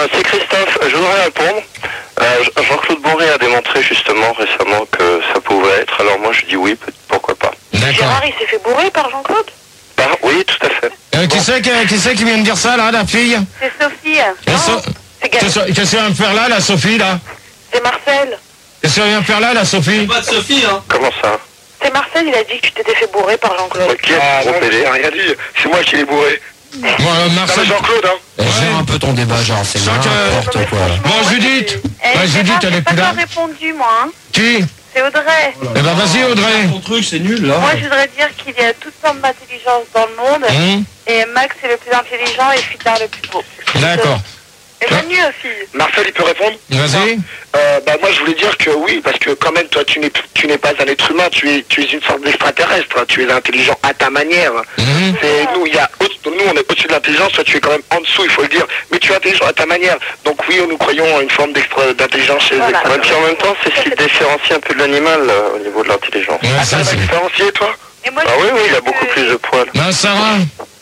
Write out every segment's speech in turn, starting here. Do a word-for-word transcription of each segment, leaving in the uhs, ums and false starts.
Euh, c'est Christophe, je voudrais répondre. Euh, Jean-Claude Bourré a démontré justement récemment que ça pouvait être, alors moi je dis oui, pourquoi pas. Gérard, il s'est fait bourrer par Jean-Claude? Bah, oui, tout à fait. Euh, qui c'est qui, qui, c'est qui vient de dire ça, là, la fille? C'est Sophie. Non, so Qu'est-ce qu'elle vient de faire là, la Sophie, là? C'est Marcel. Qu'est-ce qu'elle vient de faire là, la Sophie? C'est pas de Sophie, hein. Comment ça? C'est Marcel, il a dit que tu t'étais fait bourrer par Jean-Claude. Ok, ah, non, j'ai rien dit, c'est moi qui l'ai bourré. Bon, euh, Marcel... Jean-Claude, hein. Ouais. Gère un peu ton débat, genre, c'est n'importe quoi. Bon, Judith. Eh, Ouais, Judith, elle est plus là. j'ai pas répondu, moi. Hein. Qui? C'est Audrey. Eh ben, vas-y, Audrey. Ton truc, c'est nul, là. Moi, je voudrais dire qu'il y a toutes sortes d'intelligence dans le monde. Mmh. Et Max est le plus intelligent et Fidar le plus beau. D'accord. Et Manu aussi. Marcel, il peut répondre? Vas-y. Euh, bah moi je voulais dire que oui, parce que quand même toi tu n'es tu n'es pas un être humain, tu es tu es une sorte d'extraterrestre, tu es intelligent à ta manière. Mmh. C'est nous il y a nous on est au-dessus de l'intelligence, toi tu es quand même en dessous, il faut le dire, mais tu es intelligent à ta manière. Donc oui, nous croyons à une forme d'intelligence chez Voilà. les Ouais, extraterrestres. puis en même temps, c'est ce qui le différencie un peu de l'animal euh, au niveau de l'intelligence. Ouais, Ah, ça, ça c'est... va différencier toi? Et moi, Ah je oui, veux oui, il dire a beaucoup que- plus de poils. Ben, Sarah.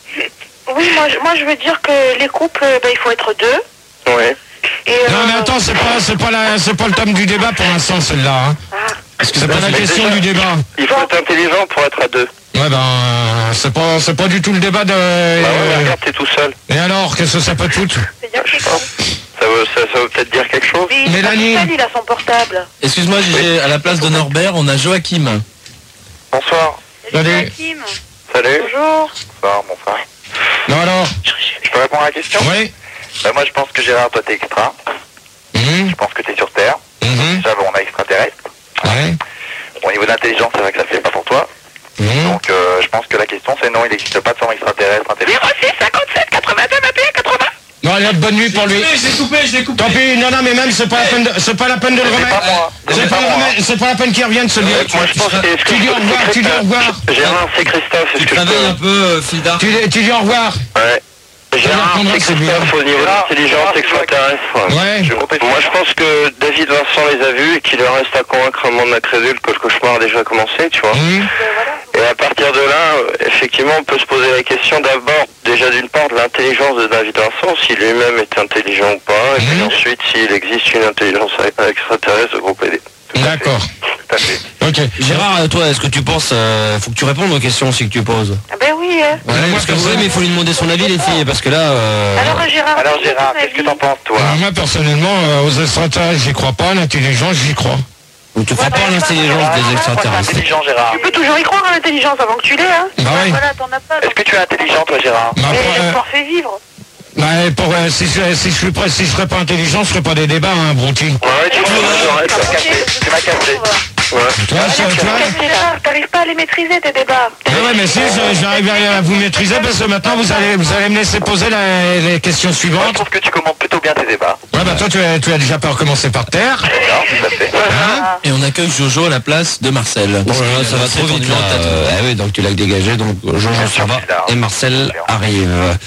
Oui, moi je, moi je veux dire que les couples, bah, il faut être deux. Ouais. Et, Non, euh, mais attends, c'est pas, c'est pas, la, c'est pas le thème du débat pour l'instant, celle-là. Hein. Ah, C'est pas la Mais question déjà- du débat. Il faut être intelligent pour être à deux. Ouais, ben, euh, c'est pas, c'est pas du tout le débat de... Bah ouais, regarde, t'es tout seul. Et alors, qu'est-ce que ça peut te foutre? c'est-à-dire que Ça veut, ça, ça veut peut-être dire quelque chose. Mais Mélanie. Marcel, il a son portable. Excuse-moi, Gégé, à la place de Norbert, on a Joachim. Bonsoir. Salut. Joachim. Salut. Bonjour. Bonsoir, bonsoir. Non, alors? Je peux répondre à la question? Oui. Bah moi je pense que Gérard, toi t'es extra. Mhm. Je pense que t'es sur Terre. Mhm. Déjà bon, on a extraterrestre. Ouais. Bon, au niveau d'intelligence, c'est vrai que ça fait pas pour toi. Mhm. Donc euh, je pense que la question c'est non, il n'existe pas de forme extraterrestre intelligent. zéro six cinquante-sept quatre-vingt-deux vingt et un quatre-vingts. Non, il y a de bonne nuit pour lui. Je l'ai coupé, je l'ai coupé. Tant pis, non, non, mais même, c'est pas la peine de, c'est pas la peine de le C'est remettre. pas moi. C'est C'est pas, pas le moi. remettre- c'est pas la peine qu'il revienne, celui-là. Euh, moi je pense que est-ce que Tu dis je au peux- revoir, c'est tu dis au Christophe. revoir. Gérard, c'est Christophe, est-ce Tu que je travailles un peux... peu, euh, Fildar. Tu, dis- tu dis au revoir. Ouais. Gérard, répondra, c'est c'est bien. Christophe au niveau de l'intelligence extraterrestre. Ouais. Je- Moi je pense que David Vincent les a vus et qu'il leur reste à convaincre un monde incrédule que le cauchemar a déjà commencé, tu vois. Mhm. Et à partir de là, euh, effectivement, on peut se poser la question d'abord, déjà d'une part, de l'intelligence de David Vincent, si lui-même est intelligent ou pas, et puis Mhm. ensuite, s'il existe une intelligence extraterrestre de groupe aidé. Tout à fait. D'accord. Tout à fait. Ok. Gérard, toi, est-ce que tu penses... euh, faut que tu répondes aux questions aussi que tu poses. Ah ben oui. Hein. Ouais, parce que oui, mais il faut lui demander son avis, les filles, parce que là... euh, Alors Gérard. Alors dis-nous Gérard, ton qu'est-ce que avis. t'en penses, toi? Alors, moi, personnellement, euh, aux extraterrestres, j'y crois pas. À l'intelligence, j'y crois. Donc tu crois pas à l'intelligence des extraterrestres. Intelligent, Gérard. Tu peux toujours y croire à l'intelligence avant que tu l'aies, hein. Bah oui. Voilà, t'en as pas. Est-ce que tu es intelligent, toi, Gérard? Bah, Mais pour, le euh, sport fait vivre. bah, pour, euh, si, je, si je suis prêt, si je serais pas intelligent, je ferais pas des débats, hein, Bronti. Ouais, ouais, tu m'as cassé. Tu m'as cassé. Ouais. Tu vois, ça, tu vois Gérard, t'arrives pas à les maîtriser tes débats. Ouais, ouais, mais si, je- j'arrive à vous maîtriser parce que maintenant vous allez, vous allez me laisser poser la- les questions Moi, je suivantes. trouve que tu commentes plutôt bien tes débats. Ouais, bah toi, tu as, tu as déjà pas recommencé par terre. D'accord, tout à fait. Hein? Et on accueille Jojo à la place de Marcel. Bon, là, ça va trop vite, là. Euh, ah oui, donc tu l'as dégagé, donc Jean-Jean ça va, et Marcel arrive.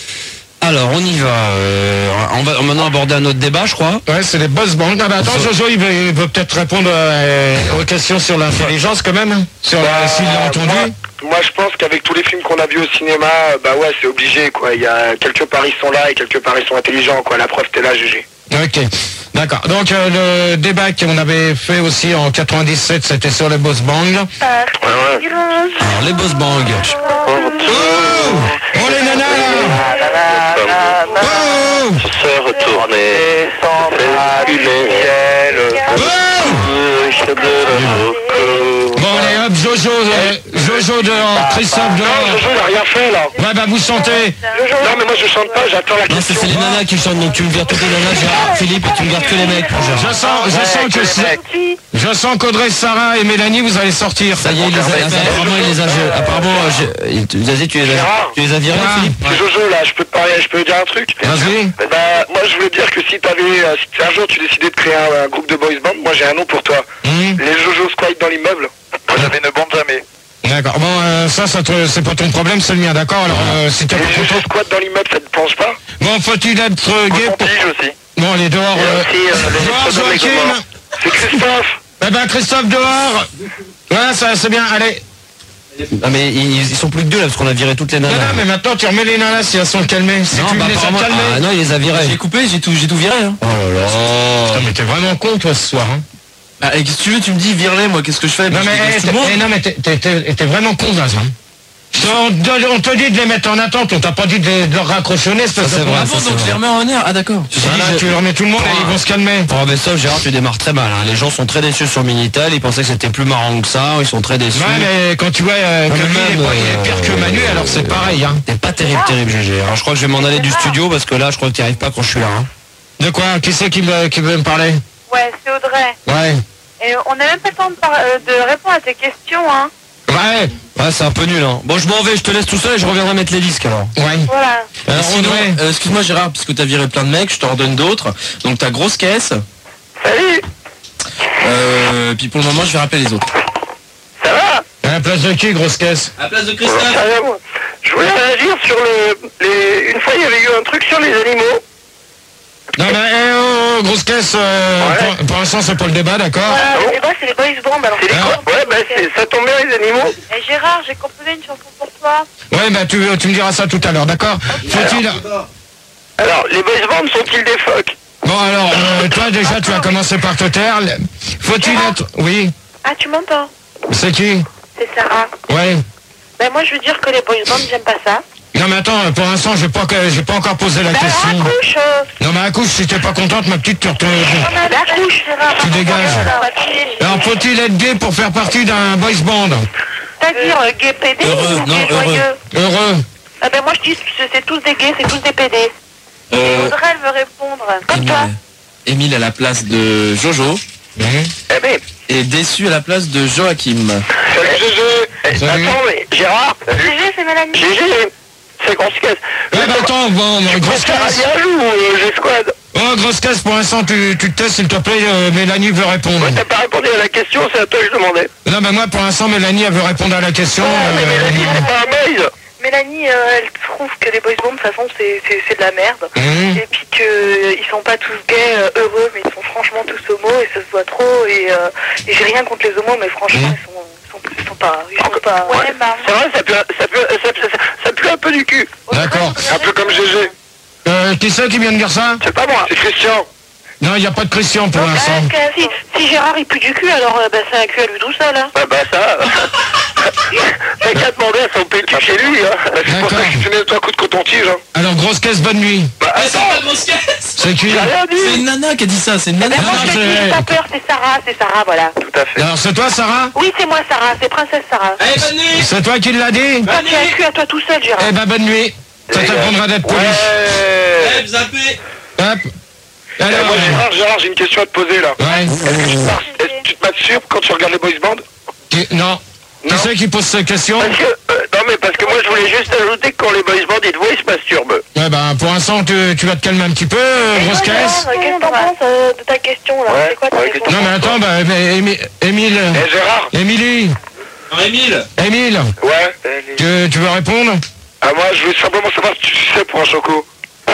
Alors, on y va. euh, on va maintenant aborder un autre débat, je crois. Ouais, c'est les boss bands. Ah bah attends, Jojo, il veut, il veut peut-être répondre euh, aux questions sur l'intelligence quand même. Sur la, s'il l'a entendu. moi, moi, je pense qu'avec tous les films qu'on a vus au cinéma, euh, bah ouais c'est obligé quoi. Il y a quelque part ils sont là et quelque part ils sont intelligents quoi. La preuve t'es là, G G. Ok, d'accord. Donc euh, le débat qu'on avait fait aussi en quatre-vingt-dix-sept, c'était sur les boss bands. Alors, les boss bangs. Oh, oh les nanas là. Oh, Se retourner, sans ciel, oh. Bon allez hop, Jojo, euh, Jojo dehors, Christophe Non, dehors. Jojo il a rien fait là. Ouais bah vous sentez. Non mais moi je chante pas, j'attends la Non, ça question. c'est les nanas qui chantent, donc tu me vires toutes les nanas, Gérard, Philippe, et tu me gardes que les mecs. Je sens, je sens que c'est- je sens qu'Audrey, Sarah et Mélanie vous allez sortir. Ça y est, il les a, apparemment il les a, apparemment, je- il- tu vas-y, tu les as, tu les as virés, Ah. Philippe. C'est Jojo là, je peux te parler, je peux te dire un truc. Vas-y. Bah moi je voulais dire que si t'avais, euh, si un jour tu décidais de créer un, un groupe de boys band, moi j'ai un nom pour toi. Hum, Les Jojo Squad dans l'immeuble. Moi j'avais ne bande jamais. D'accord. Bon, euh, ça, ça te- c'est pas ton problème, c'est le mien, d'accord. Alors, euh, si t'as pas Les Jojo content. Squad dans l'immeuble, ça te pense pas? Bon, faut-il être euh, gay Mon pour... tige aussi. Bon, allez, dehors. Et Euh... aussi, euh, les Dehors, extraterrestres Joachim. mégomains. C'est Christophe. Eh ben, Christophe, dehors. Voilà, ça, c'est bien, allez. Ah mais ils, ils sont plus que deux là parce qu'on a viré toutes les nanas. Non, non, mais maintenant tu remets les nanas si elles sont calmées. Si non, tu bah, les as calmées. ah non, il les a virées. J'ai coupé, j'ai tout, j'ai tout viré. Hein. Oh là là. Putain, mais t'es vraiment con toi ce soir. Hein. Bah, et si tu veux, tu me dis vire-les, moi, qu'est-ce que je fais? Non, Bah, mais, je dégage eh, tout le monde. eh, non, mais t'es, t'es, t'es, t'es vraiment con, Zaz. Hein. On, te- on te dit de les mettre en attente, on t'a pas dit de, les- de leur raccrochonner, c'est Ça, c'est vrai. Ah bon, ça, donc c'est je les remets en air. Ah d'accord. Voilà, tu remets tout le monde et ils vont se calmer. Pour un best-of, Gérard, tu démarres très mal. Hein. Les gens sont très déçus sur Minitel. Ils pensaient que c'était plus marrant que ça. Ils sont très déçus. Ouais, mais quand tu vois euh, que Non, lui, mais il est même, pas- il est pire que euh, Manu, alors c'est pareil. Hein. T'es pas terrible, terrible, G G. Alors je crois que je vais m'en aller du studio parce que là, je crois que t'y arrives pas quand je suis là. Hein. De quoi? Qui c'est qui, me- qui veut me parler? Ouais, c'est Audrey. Ouais. Et on n'a même pas le temps de, par- euh, de répondre à tes questions, hein. Ouais. Ouais, c'est un peu nul. Hein. Bon, je m'en vais, je te laisse tout seul et je reviendrai mettre les disques alors. Ouais. Voilà. Et Alors, sinon, Audrey, euh, excuse-moi Gérard, puisque t'as viré plein de mecs, je t'en redonne d'autres. Donc ta grosse caisse. Salut. Euh, puis pour le moment, je vais rappeler les autres. Ça va? à la place de qui, grosse caisse? À la place de Ça Christophe. va, moi. Je voulais réagir sur le... Les... Une fois, il y avait eu un truc sur les animaux. Non, mais eh, oh, grosse caisse, euh, Ouais. pour, pour l'instant, c'est pas le débat, d'accord? Voilà, bon le débat, c'est les boys bands. Alors, C'est les Ah. quoi? Ouais, bah, c'est- ça tombe bien, les animaux. Et Gérard, j'ai composé une chanson pour toi. Ouais, bah tu, tu me diras ça tout à l'heure, d'accord? Faut-il... Alors, les boys bands sont-ils des phoques? Bon, alors, euh, toi, déjà, tu vas commencer par te taire. Faut-il être... Oui, Ah, tu m'entends? c'est qui? C'est Sarah. Ouais. Ben, moi, je veux dire que les boys bands, j'aime pas ça. Non, mais attends, pour l'instant, j'ai pas, j'ai pas encore posé la Ben, question. accouche. euh, Non, mais accouche, si t'es pas contente, ma petite, tu retournes... Ben, accouche, Gérard. Tu dégages. On va crier. Alors, faut-il être gay pour faire partie d'un boys band? C'est-à-dire euh, gay P D Heureux, ou non, gay heureux. joyeux? Heureux. Ah ben, moi, je dis que c'est tous des gays, c'est tous des P D. Et Euh, Audrey, elle veut répondre. Comme Émile, toi. Émile à la place de Jojo. Mhm. Eh ben, Et déçu à la place de Joachim. salut G G. Eh, Salut. Attends, mais Gérard. G G, c'est Mélanie. G G, c'est grosse caisse. Ouais, bah attends, bon, Tu grosse préfères caisse. Aliage ou euh, G-Squad? Oh, grosse caisse, pour l'instant, tu, tu te testes, s'il te plaît, euh, Mélanie veut répondre. Ouais, t'as pas répondu à la question, c'est à toi que je demandais. Non, mais moi, pour l'instant, Mélanie, elle veut répondre à la question. Ah, mais euh, Mélanie, c'est pas un boys. Mélanie, euh, elle trouve que les boys bands, de toute façon, c'est c'est- c'est de la merde. Mhm. Et puis qu'ils sont pas tous gays, euh, heureux, mais ils sont franchement tous homos, et ça se voit trop. Et, euh, et j'ai rien contre les homos, mais franchement, Mhm. ils, sont, ils, sont, ils sont pas... Ils sont pas... Ouais, c'est vrai, ça pue, ça, pue, ça, pue, ça pue un peu du cul. D'accord. Un peu comme G G. Euh, qui c'est qui vient de dire ça? C'est pas moi. C'est Christian. Non, il n'y a pas de Christian pour l'instant. Euh, si, si Gérard il pue du cul, alors euh, bah, c'est un cul à lui tout seul. Hein. Bah, bah ça. T'as qu'à demander à son pétu chez lui. Hein. Bah, c'est pour ça D'accord. que tu mets toi un coup de coton-tige. Hein. Alors, grosse caisse, bonne nuit. Bah attends, grosse caisse. C'est qui? j'ai rien C'est dit. une nana qui a dit ça, c'est une nana. Ben, moi, non, je c'est- l'ai dit, j'ai pas peur, c'est Sarah, c'est Sarah, voilà. Tout à fait. Alors, c'est toi, Sarah? Oui, c'est moi, Sarah, c'est Princesse Sarah. Allez, bonne nuit. C'est toi qui l'as dit? Toi, tu as un cul à toi tout seul, Gérard. Eh ben, bonne nuit. Ça t'apprendra d'être poli. Ouais. Eh, zappé. Hop. Eh, Alors, moi, Gérard, Gérard, j'ai une question à te poser là. ouais. Est-ce que tu te masturbes quand tu regardes les boys bands? Qui- Non. Qui Non. c'est qui pose cette question? Parce que, euh, non mais parce que moi je voulais juste ajouter que quand les boys bands ils te voient, ils se masturbent. Ouais, ben, pour l'instant, tu, tu vas te calmer un petit peu, euh, grosse caisse. Qu'est-ce que t'en penses euh, de ta question, là? Ouais, C'est quoi ta ouais, réponse? Non, mais attends, bah, mais, Émi- Émile. Eh Gérard. Émilie. Non, Émile. Émile. Ouais. Tu, tu veux répondre? Ah moi je voulais simplement savoir si tu sais pour un choco.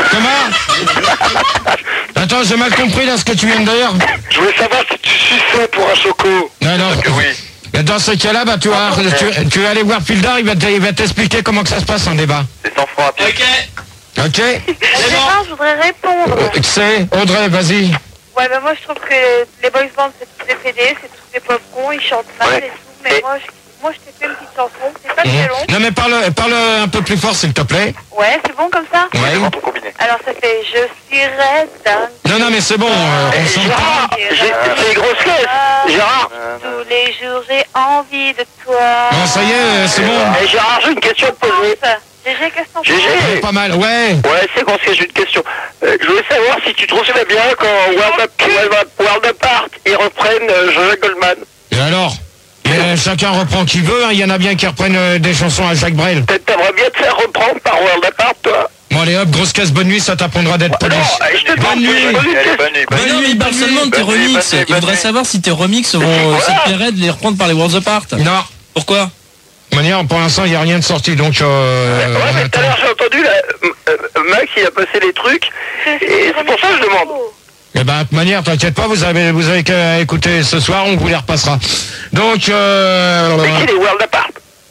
Comment? Attends, j'ai mal compris là ce que tu viens de dire. Je voulais savoir si tu suçais pour un choco. Non, non. Parce que oui. Mais dans ce cas-là, bah, tu vas, tu, tu vas aller voir Pildar, il va te- il va t'expliquer comment que ça se passe en débat. C'est cent francs à pied. Ok. Ok? Gérard, je voudrais répondre. Euh, C'est Audrey, vas-y. Ouais, bah moi je trouve que les boys bands c'est tous des P D, c'est tous des pauvres cons, ils chantent mal Ouais. et tout, mais Et- moi je, moi je t'ai fait une petite chanson, c'est pas Mhm. très long. Non mais parle, parle un peu plus fort s'il te plaît. Ouais, c'est bon comme ça? Ouais. Pour combiner. Alors ça fait je serai dingue. Non, non mais c'est bon, euh, on Eh, s'entend. Gérard, j'ai- c'est les grosses caisses. Gérard. Tous les jours j'ai envie de toi. Bon, ça y est, euh, c'est bon. Eh Gérard, j'ai une question à te poser. G G, qu'est-ce que t'en G G. penses? Ouais, pas mal, ouais. Ouais, c'est qu'on j'ai une question. Euh, je voulais savoir si tu trouves ça bien quand World, Up- World, Up- World Apart ils reprennent euh, Jean-Jacques Goldman. Et alors? Euh, chacun reprend qui veut, hein. Il y en a bien qui reprennent euh, des chansons à Jacques Brel. Peut-être t'aimerais bien te faire reprendre par World Apart, toi. Bon allez hop, grosse caisse, bonne nuit, ça t'apprendra d'être poli. Non, euh, je te demande, Bonne nuit. je te pose une question. Mais non, mais il parle seulement de tes bonne nuit, remixes. bonne nuit, Il voudrait bonne savoir si tes remixes vont. euh, Ça te plairait de les reprendre par les Worlds Apart. Non. Pourquoi? De manière, pour l'instant, il n'y a rien de sorti, donc euh, Ouais, on mais tout à attend. l'heure j'ai entendu, là, euh, euh, Max il a passé les trucs, et c'est pour ça que je demande. Eh ben, de toute manière, t'inquiète pas, vous avez, vous avez qu'à écouter ce soir, on vous les repassera. Donc, euh, Mais qui les World Apart?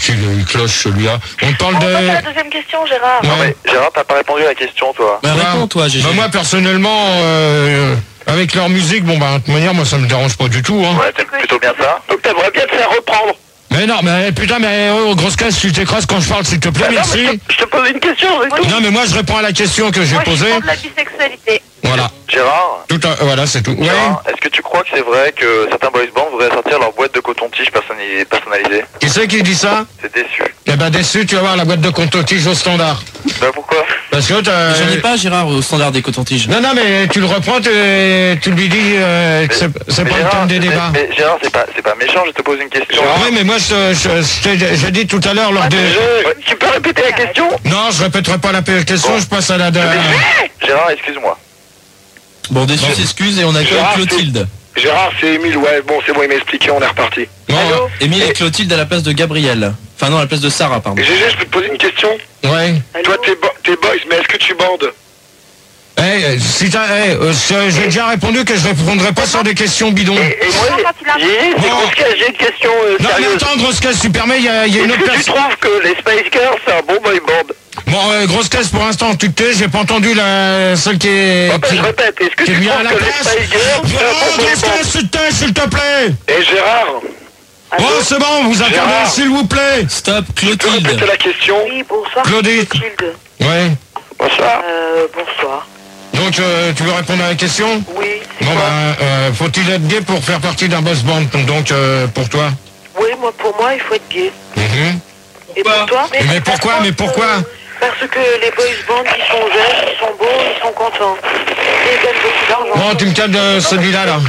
qu'il il cloche celui-là. On parle On de... passe à la deuxième question, Gérard. Ouais. Non, mais Gérard, t'as pas répondu à la question, toi. Bah, réponds, toi, Gégé. Bah, moi, personnellement, euh, avec leur musique, bon, bah, de toute manière, moi, ça me dérange pas du tout, hein. Ouais, t'aimes plutôt bien ça. Donc t'aimerais bien te faire reprendre. Mais non, mais putain, mais oh, grosse caisse, tu t'écrases quand je parle, s'il te plaît, Bah non, mais merci. je, te, je te pose une question, c'est tout. Non, mais moi, je réponds à la question que j'ai Moi, je suis posée. pour de la bisexualité. Voilà. Gérard, Tout à... Voilà, c'est tout. Ouais. Gérard, est-ce que tu crois que c'est vrai que certains boys bands voudraient sortir leur boîte de coton-tige personnalisée, personnalisée Qui c'est qui dit ça? C'est déçu. Eh ben, déçu, tu vas voir la boîte de coton-tige au standard. Bah pourquoi? Parce que t'as... J'en ai pas, Gérard, au standard des cotons-tiges. Non, non, mais tu le reprends, tu, tu lui dis euh, que c'est c'est Mais pas le Gérard, thème des mais- débats. Mais Gérard, c'est pas, c'est pas méchant, je te pose une question. Oui, mais moi, je, je, je t'ai- j'ai dit tout à l'heure lors des... Je- Tu peux répéter la question? Non, je répéterai pas la question, Bon. je passe à la... de- Gérard, excuse-moi. Bon, déçu Bon. s'excuse et on accueille Gérard, Clotilde. Gérard, c'est Émile, ouais, bon, c'est bon, il m'a expliqué, on est reparti. Bon, Émile et Clotilde à la place de Gabriel. Enfin non, à la place de Sarah, pardon. Gégé, je peux te poser une question? ouais. Toi, t'es bo- t'es boys, mais est-ce que tu bandes? Eh, si t'as... eh, euh, je- j'ai déjà répondu que je répondrai pas sur des questions bidons. Et, et moi, Non, quand il a- j'ai Bon. j'ai une question euh, Non, mais sérieuse. attends, grosse caisse, tu permets, il y a, il y a une Est-ce autre que tu personne... trouves que les Spice Girls, c'est un bon boy band? Bon, euh, grosse caisse, pour l'instant, tu te tais, j'ai pas entendu la... celle qui est... Enfin, qui- je répète, est-ce que qui est tu bien à trouves la que les place. Spice Girls, c'est un Oh, bon boy grosse band? caisse, tu te tais, s'il te plaît. Et Gérard, Oh, c'est bon, vous attendez, Gérard. s'il vous plaît. Stop, tu peux répéter Clotilde. la question? Oui, bonsoir. Claudie. Clotilde. Ouais. Bonsoir. Euh, bonsoir. Donc, euh, tu veux répondre à la question? Oui, c'est Bon, quoi ben, euh, faut-il être gay pour faire partie d'un boss band? Donc, euh, pour toi? Oui, moi, pour moi, il faut être gay. Mhm. Et pour toi Mais pourquoi, mais pourquoi euh, Parce que les boys bands, ils sont jeunes, ils sont beaux, ils sont contents. Et ils gagnent beaucoup d'argent. Bon, tu me calmes de celui-là, là.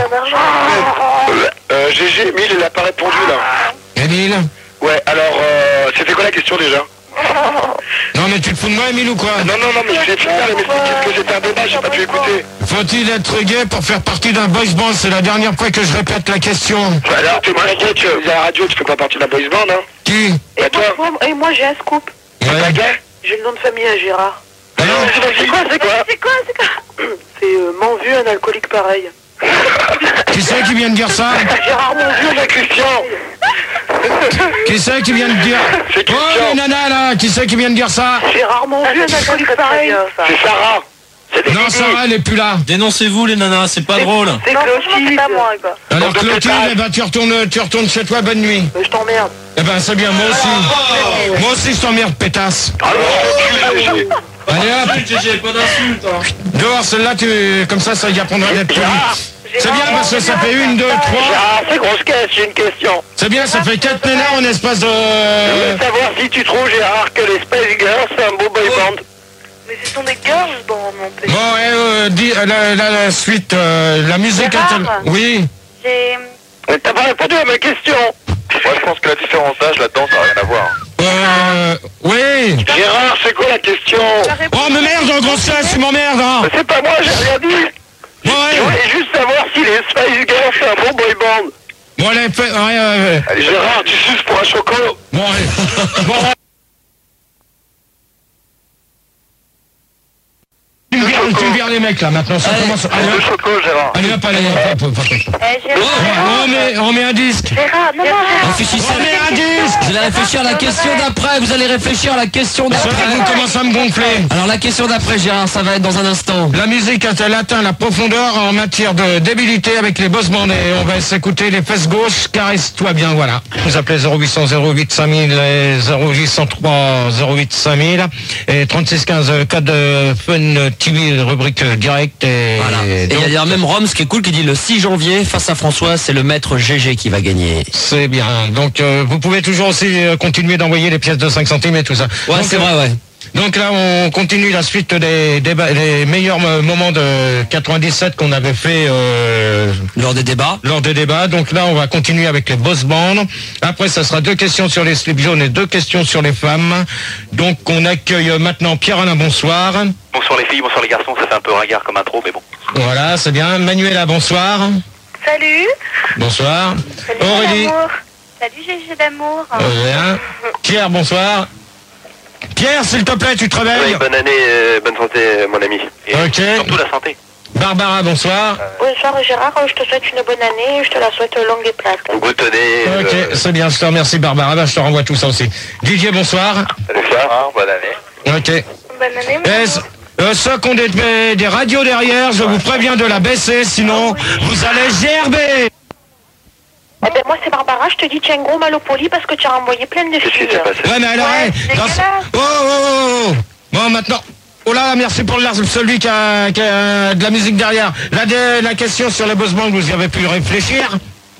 Euh, Gégé, Émile, il a pas répondu, là. Émile? Ouais, alors, euh, c'était quoi la question, déjà? Non, mais tu te fous de moi, Émile, ou quoi? Non, non, non, mais je vais finir, mais qu'est-ce que c'était un débat, j'ai pas pu écouter. Faut-il être gay pour faire partie d'un boys band? C'est la dernière fois que je répète la question. Bah alors, t'es moi, tu à la radio, tu fais pas partie de la boys band, hein? Qui? Et, Bah, toi? moi, moi- et moi, j'ai un scoop. T'es pas Ouais. gay? J'ai le nom de famille à Gérard. Alors, C'est quoi, c'est quoi? C'est quoi, c'est quoi C'est euh, m'en vu un alcoolique pareil. qui c'est qui vient de dire ça? Gérard m'en vu. C'est Christian. Qui c'est qui vient de dire? C'est Oh, Christian. les nanas, là! Qui c'est qui vient de dire ça? Gérard m'en vu un alcoolique pareil. C'est Sarah. C'est des Non, Didi. Sarah, elle est plus là. Dénoncez-vous les nanas, c'est pas drôle. C'est Clotilde. C'est pas moi, quoi. Alors, Donc, Clotilde, c'est eh ben, tu retournes, tu retournes chez toi, bonne nuit. Euh, Je t'emmerde. Eh ben, c'est bien, moi aussi. Moi aussi, je t'emmerde, pétasse. Ah non, je suis Gégé. Allez, hop, Gégé, pas d'insulte. dehors, celle-là, tu, comme ça, ça y apprendra d'être poli. Gérard, C'est bien, parce que ça fait une, deux, trois. Gérard, c'est grosse caisse, j'ai une question. C'est bien, ça fait quatre nanas en espace Je de... veux savoir si tu trouves, Gérard, que les Spice Girls, c'est un beau boy band. Mais ce sont des girls dans mon pays. Bon, ouais, euh, dis, euh, la, la, la suite, euh, la musique... Gérard. intel- Oui. J'ai... Mais t'as pas répondu à ma question. Moi, je pense que la différence d'âge là-dedans, ça n'a rien à voir. Euh... Oui. Gérard, c'est quoi la question? Oh, mais merde, grosse caisse, tu m'emmerdes, hein. C'est pas moi, j'ai rien dit. Bon, Je ouais. voulais juste savoir si les Spice Girls, c'est un bon boy band. Bon, allez, fais... Ouais, ouais, ouais. Gérard, tu suces pour un choco. Bon, allez. Bon, ouais. Tu me vires, tu me vires les mecs, là, maintenant, ça commence... Allez, Le hop. choco, Gérard. Allez, hop, allez, hop, hop, hop, hop. Eh, Ouais, Gérard. on, met, on met un disque. Gérard, non, non, Réfléchissez. On met un disque. Vous allez réfléchir à la question d'après. Vous allez réfléchir à la question C'est vrai d'après. que vous commencez à me gonfler. Alors la question d'après, Gérard, ça va être dans un instant. La musique a-t-elle atteint la profondeur en matière de débilité avec les boss bands? Et on va s'écouter les fesses gauches, caresse-toi bien, voilà. Vous appelez zéro huit cent zéro huit cinq mille et zéro huit cent trois zéro huit cinq mille et trente-six quinze code de Fun T V rubrique direct et Voilà. Et il y a donc, d'ailleurs même Rome, ce qui est cool, qui dit le six janvier, face à François, c'est le maître Gégé qui va gagner. c'est bien. Donc euh, vous pouvez toujours aussi euh, continuer d'envoyer les pièces de cinq centimes et tout ça. Ouais, Donc, c'est euh, vrai, ouais. Donc là, on continue la suite des, des, des meilleurs mo- moments de quatre-vingt-dix-sept qu'on avait fait euh, Lors des débats. lors des débats. Donc là, on va continuer avec les boss bands. Après, ça sera deux questions sur les slips jaunes et deux questions sur les femmes. Donc, on accueille maintenant Pierre-Alain, bonsoir. Bonsoir les filles, bonsoir les garçons, ça fait un peu ringard comme intro, mais bon. Voilà, c'est bien. Manuela, bonsoir. Salut. Bonsoir. Salut, Aurélie. d'amour. Salut, Gégé d'amour. Euh, bien. Pierre, bonsoir. Pierre, s'il te plaît, tu te réveilles. bonne année, euh, bonne santé, mon ami. Et Ok. surtout la santé. Barbara, bonsoir. Bonsoir Gérard, je te souhaite une bonne année, je te la souhaite longue et plate. Vous tenez. Ok, euh... c'est bien, je te remercie Barbara, ben, je te renvoie tout ça aussi. Didier, bonsoir. Bonsoir, bonne année. Ok. Bonne année, Et, euh, ceux qui ont des, des radios derrière, je vous préviens de la baisser, sinon vous allez gerber. Eh ben moi c'est Barbara, je te dis tu as un gros mal au poli parce que tu as renvoyé plein de Qu'est-ce qui filles. s'est passé? Ouais, mais alors, Ouais, hey, c'est dans- dégueulasse. oh, oh, oh, oh. Bon, maintenant. Oh là, merci pour le- celui qui a, qui a de la musique derrière. La, de- la question sur les boss bands, vous y avez pu réfléchir?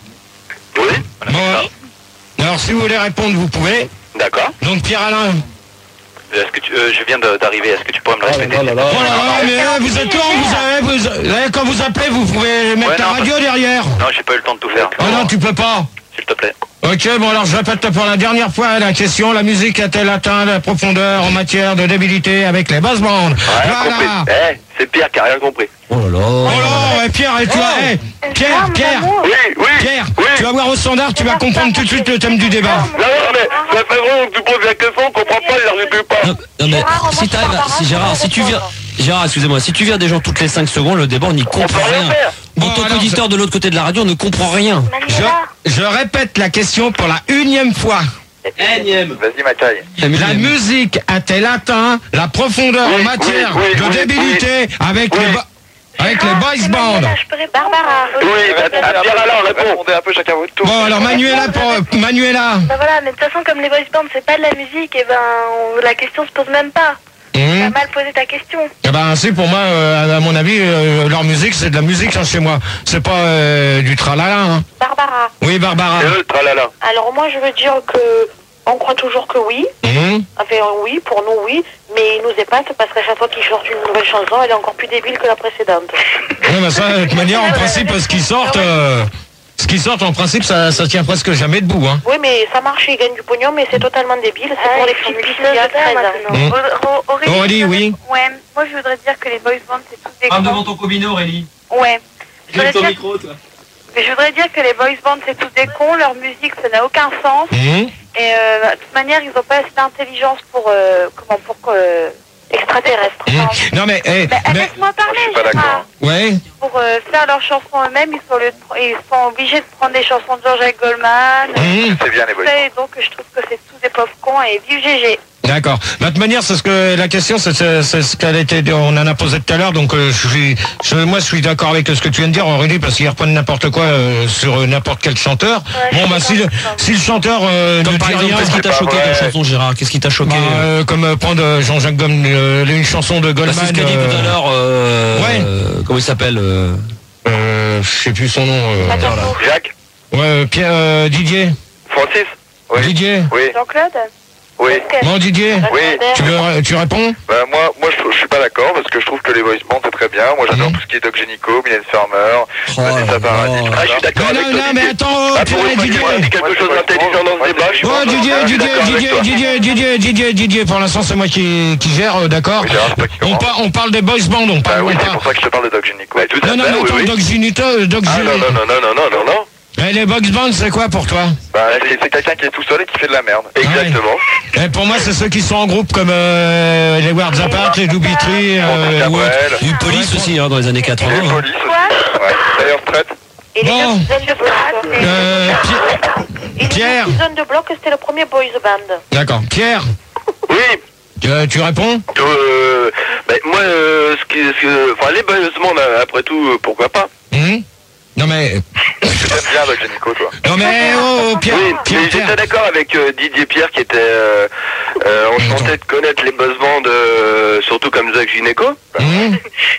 Oui. Bon, alors si vous voulez répondre, vous pouvez. D'accord. Donc Pierre-Alain. Est-ce que tu, euh, je viens de- d'arriver, est-ce que tu pourrais me le répéter? Oh là là, mais euh, vous êtes quand vous avez, vous, euh, quand vous appelez, vous pouvez mettre Ouais, la non, radio derrière. Non, j'ai pas eu le temps de tout faire. Ah non, tu peux pas. S'il te plaît. Ok, bon alors je répète pour la dernière fois la question. La musique a-t-elle atteint la profondeur en matière de débilité avec les boss bands? Rien compris. Voilà. Eh, c'est Pierre qui a rien compris. Oh là là. Oh là, et Pierre, et tu vas, hey, Pierre, mon Pierre, amour. Oui, oui. Pierre, oui. tu vas voir au standard, tu vas comprendre tout de suite le thème du débat. Non, non, mais ça fait vraiment que tu poses la question, on comprend pas, il n'arrive pas. Non, non, mais Gérard, moi, si je t'arrives, à- Barbara, si je Gérard, peux si tu viens, répondre. Gérard, excusez-moi, si tu viens des gens toutes les cinq secondes, le débat on n'y comprend peut rien rien. faire. En Bon, tant alors, qu'auditeur de l'autre côté de la radio, on ne comprend rien. Manuela, Je, je répète la question pour la unième fois. Énième. Vas-y, ma taille. La musique a-t-elle atteint la profondeur Oui, en matière oui, oui, de oui, débilité avec oui. les bo- avec les Gérard, boys c'est bands? Manuela, je peux répondre. Barbara. Oui, bah, Pierre Alain, répondez un peu chacun votre tour. Bon alors Manuela pour Manuela. Bah voilà, mais de toute façon comme les boys bands c'est pas de la musique, et ben on- la question se pose même pas. Hum. T'as mal posé ta question. Eh ben si pour moi, euh, à mon avis, euh, leur musique c'est de la musique hein, chez moi. C'est pas euh, du tralala. Hein. Barbara. Oui Barbara. Et eux, tralala. Alors moi je veux dire que on croit toujours que oui. Hum. Enfin oui, pour nous oui, mais il nous épate parce qu'à chaque fois qu'il sort une nouvelle chanson, elle est encore plus débile que la précédente. Ouais, bah ça, de toute manière, en principe, ce qui sortent, euh, ce qui sortent, en principe, ça, ça tient presque jamais debout. Hein. Oui, mais ça marche, ils gagnent du pognon, mais c'est totalement débile. C'est pour les filles il y a treize ans. Hum. Aurélie, Aurélie, oui. Ouais, moi je voudrais dire que les boys bands c'est tous des Parle cons. devant ton combiné, Aurélie. Ouais. Je J'ai voudrais, ton dire... micro, toi. mais je voudrais dire que les boys bands c'est tous des cons, leur musique ça n'a aucun sens. Hum. Et euh, de toute manière ils n'ont pas assez d'intelligence pour euh, comment pour que extraterrestre. Hum. Pardon. Non mais, eh, Bah, mais, laisse-moi parler, je suis pas Gérard. ouais. Pour euh, faire leurs chansons eux-mêmes, ils sont, le... ils sont obligés de prendre des chansons de Jean-Jacques Goldman. Hum. C'est bien les boys. Et donc je trouve que c'est tous des pauvres cons et vive G G. D'accord. De toute manière, c'est ce que la question, c'est c'est- c'est ce qu'elle était. On en a posé tout à l'heure, donc euh, je suis, je, moi, je suis d'accord avec ce que tu viens de dire, Aurélie, parce qu'ils reprennent n'importe quoi euh, sur euh, n'importe quel chanteur. Ouais, bon, je bah suis si, le- d'accord. si le chanteur euh, ne Comme dit par exemple, rien, qu'est-ce qui t'a pas choqué vrai. comme chanson, Gérard? Qu'est-ce qui t'a choqué? bah, euh, comme euh, prendre euh, Jean-Jacques Goldman, euh, une chanson de Bah, Goldman. c'est ce qu'a dit euh, tout à l'heure. Euh, ouais. euh, comment il s'appelle euh, euh, je sais plus son nom. euh, Attends, Jacques, ouais, euh, Pierre, euh, Didier. Francis. Oui. Didier. Oui, Jean-Claude oui. Bon, Didier. Oui. Tu, veux, tu réponds? Bah, moi, moi je, je suis pas d'accord parce que je trouve que les voice bands c'est très bien. Moi j'adore Mhm. tout ce qui est Doc Génico, Mylène Farmer, Oh Vanessa là Paradis. là. tout Ah, je suis ça. d'accord Non, avec non, toi, non, mais Didier. attends, Ah, Pierre pour et une fois, Didier. tu m'as dit quelque chose d'intelligent dans ce débat. Je suis Oh, pas- Didier, je suis Didier, d'accord avec Didier, toi. Didier, Didier, Didier, Didier, pour l'instant c'est moi qui, qui gère, euh, d'accord. Oui, Gérard, c'est toi qui on, commence. par- on parle des boys bands, on Bah parle, oui, on c'est parle. pour ça que je te parle de Doc Génico. Ouais, tout à Non, non, fait, mais oui, attends, oui. Doc Ginito, euh, Doc Ah non, Ginito. non, non, non, non, non, non. Eh, les box bands, c'est quoi pour toi? Bah c'est c'est quelqu'un qui est tout seul et qui fait de la merde. Exactement. Eh, pour moi, c'est ceux qui sont en groupe comme euh, les Words Apart, les Doobie-Tree, euh, ou autres. Cabrel, Il y a eu Police aussi hein, dans les années et quatre-vingts. hein. Police aussi. Ouais. D'ailleurs traite. Et les Bon. deux dizaines de blocs. Euh, Pierre. Et les Pierre. deux dizaines de blocs, c'était le premier boys band. D'accord. Pierre, Oui. tu, tu réponds? Euh, ben, moi, euh, ce qui, ce que, enfin, les bands, après tout, euh, pourquoi pas? Hum Non mais, Tu t'aimes bien Doc Génico toi. non mais, oh, oh, Pierre, Oui, Pierre, mais Pierre. j'étais d'accord avec euh, Didier Pierre qui était euh, euh, enchanté de connaître les boss bands, euh, surtout comme Zach Gineco. Hum,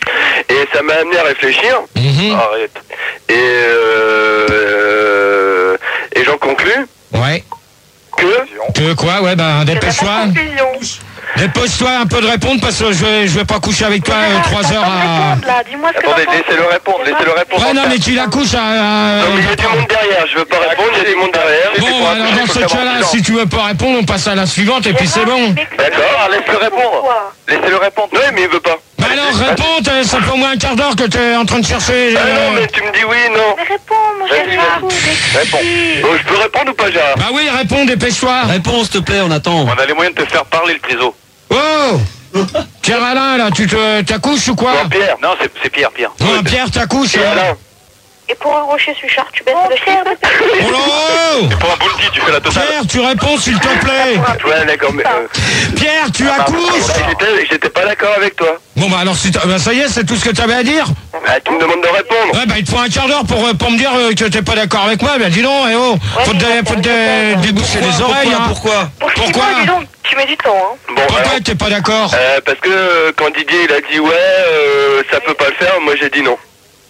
Et ça m'a amené à réfléchir. mhm. Arrête. Et, euh, et j'en conclus Ouais. que... Que quoi? Ouais, ben, dépêche-toi. Dépêche-toi un peu de répondre parce que je vais, je vais pas coucher avec toi euh, trois heures à... Là, dis-moi ce que Attendez, t'en penses. laissez-le répondre, laissez-le répondre. Ouais, non, mais tu la couches à... à- Non, mais il y a du monde derrière, je veux pas répondre, il y a du monde derrière. Bon, alors dans ce cas-là, si tu veux pas répondre, on passe à la suivante et puis c'est bon. D'accord, laisse-le répondre. Laissez-le répondre. Oui, mais il veut pas. Bah alors, réponds, t'es- ça fait au moins un quart d'heure que t'es en train de chercher... Ah euh, non, mais tu me dis oui, non. Mais réponds, mon Vas-y, Gérard. Réponds. Bon, je peux répondre ou pas, Gérard? Bah oui, réponds, dépêche-toi. Réponse, s'il te plaît, on attend. On a les moyens de te faire parler, le triso. Oh, Ok, Pierre-Alain, là, tu te, t'accouches ou quoi? Non, Pierre. Non, c'est, c'est Pierre, Pierre. Non, Pierre, t'accouches. Pierre-Alain. Et pour un rocher suchard, tu baisses le Pierre, slip? Oh là! Et pour un bounty, tu fais la totale. Pierre, tu réponds s'il te plaît. Ouais, d'accord, mais... Euh... Pierre, tu Ah, accouches. j'étais, j'étais pas d'accord avec toi. Bon bah alors si t'as- bah, ça y est, c'est tout ce que tu avais à dire. Bah, tu me demandes de répondre. Ouais bah il te faut un quart d'heure pour, euh, pour me dire euh, que t'es pas d'accord avec moi. Bah dis donc, eh oh, faut te, mais faut te ça, ça, déboucher les oreilles. Hein. Pourquoi? Pour six Pourquoi mois, dis donc, tu mets du temps, hein. Bon, Pourquoi alors, t'es pas d'accord? euh, parce que euh, quand Didier il a dit ouais, euh, ça peut pas le faire, moi j'ai dit non.